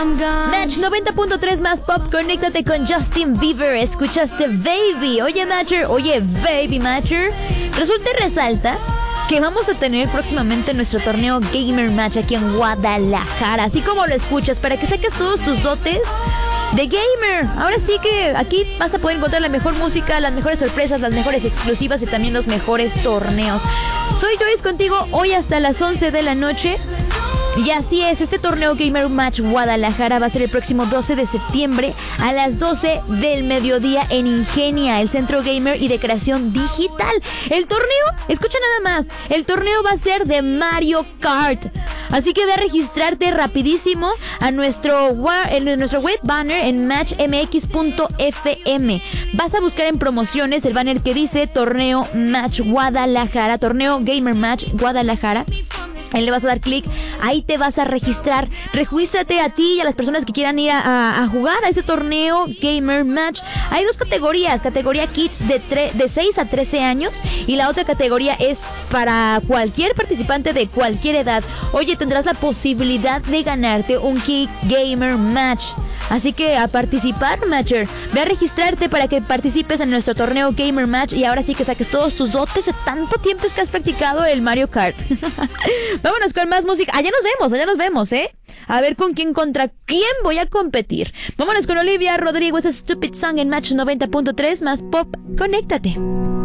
Match 90.3 más pop, conéctate con Justin Bieber. Escuchaste Baby. Oye, Matcher, Baby Matcher. Resulta y resalta que vamos a tener próximamente nuestro torneo Gamer Match aquí en Guadalajara. Así como lo escuchas, para que saques todos tus dotes de gamer. Ahora sí que aquí vas a poder encontrar la mejor música, las mejores sorpresas, las mejores exclusivas y también los mejores torneos. Soy Joyce contigo hoy hasta las 11 de la noche. Y así es, este torneo Gamer Match Guadalajara va a ser el próximo 12 de septiembre a las 12 del mediodía en Ingenia, el centro gamer y de creación digital. El torneo, escucha nada más, el torneo va a ser de Mario Kart. Así que ve a registrarte rapidísimo a nuestro web banner en matchmx.fm. Vas a buscar en promociones el banner que dice Torneo Match Guadalajara, Torneo Gamer Match Guadalajara. Ahí le vas a dar clic, ahí te vas a registrar. Regístrate a ti y a las personas que quieran ir a jugar a este torneo Gamer Match. Hay dos categorías, categoría Kids de 6 a 13 años y la otra categoría es para cualquier participante de cualquier edad. Oye, tendrás la posibilidad de ganarte un Kit Gamer Match. Así que a participar, Matcher. Ve a registrarte para que participes en nuestro torneo Gamer Match y ahora sí que saques todos tus dotes de tanto tiempo que has practicado el Mario Kart. Vámonos con más música. Allá nos vemos, ¿eh? A ver contra quién voy a competir. Vámonos con Olivia Rodrigo, este Stupid Song en Match 90.3 más pop. Conéctate.